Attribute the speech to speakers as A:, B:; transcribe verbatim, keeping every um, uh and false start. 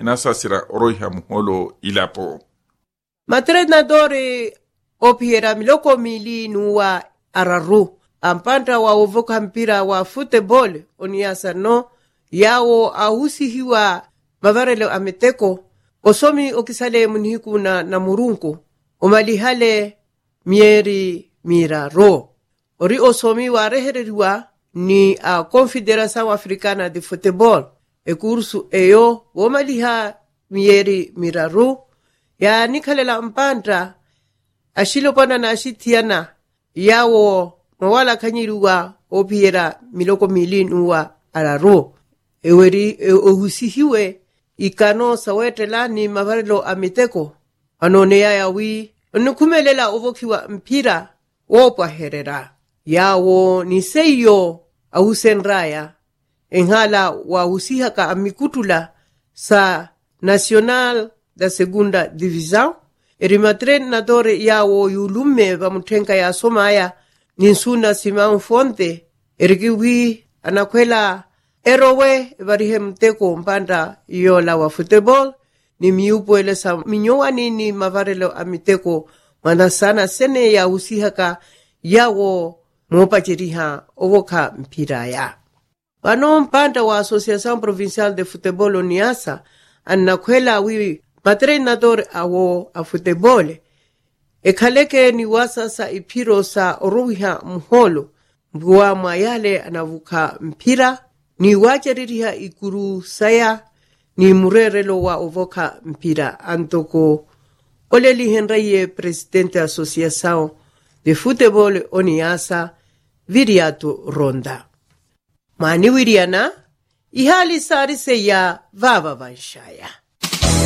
A: inasasira oroiha muholo ilapo.
B: Matrenadore opiera miloko mili nuwa araru. Ampanta wa uvoka mpira wa football oniasa no yawo ahusihiwa mavarelo ameteko osomi okisale munihiku na, na murunku omalihale mieri miraro ori osomi wa rehereriwa ni a Confederação Africana de Football e kursu eyo womaliha mieri miraro ya nikalela mpanta ashilopana na ashitiana yawo mawala kanyiruwa opiera miloko milinuwa araro eweri ohusihiwe ikano sawetela ni mavarelo amiteko anone ya yawi nukumelela ovokiwa mpira wopa herera yawo ni seyo ahusen raya enhala wa husihaka amikutula sa Nacional da Segunda Divisão erimatren nadore yawo yulume bamutenka ya somaya ninsuna Simão Fonte erikiwi anakwela erowe barihe mteko mpanda yola wa football ni miupo ele sa minyowani ni mavarelo amiteko manasana sene ya usihaka yawo mopachiriha ovoka mpiraya. Wano mpanda wa Associação Provincial de Futebol Oniasa anakwela wi matrenador awo a football ekaleke ni wasa sa ipiro sa oruhiha muholo mbuwa mayale anavuka mpira ni wachariria ikuru saya ni murerelo wa ovoka mpira antoko oleli henraye presidente Associação de Futebol Oniasa Viriato Ronda mani wiriana ihali sarise ya vava vanshaya.